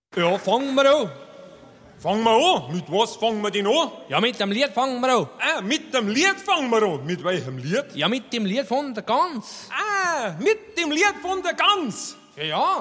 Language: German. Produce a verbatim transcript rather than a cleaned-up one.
Ja, fangen wir an. Fangen wir an? Mit was fangen wir denn an? Ja, mit dem Lied fangen wir an. Ah, mit dem Lied fangen wir an. Mit welchem Lied? Ja, mit dem Lied von der Gans. Ah, mit dem Lied von der Gans. Ja, ja.